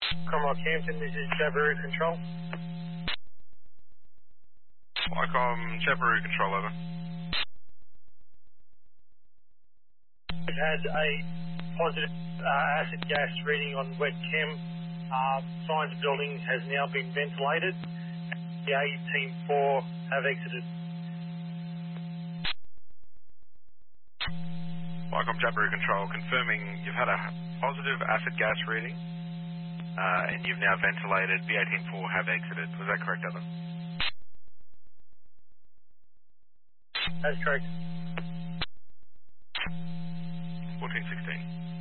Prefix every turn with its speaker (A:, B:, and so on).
A: Cromwell Campton, this is Jabiru Control.
B: Wycombe, Jabiru Control, over.
A: We've had a positive acid gas reading on wet chem. Science building has now been ventilated. The A Team 4 have exited.
B: Wycombe, Jabiru Control, confirming you've had a positive acid gas reading and you've now ventilated. B184 have exited. Was that correct, over?
A: That's correct.
B: 1416.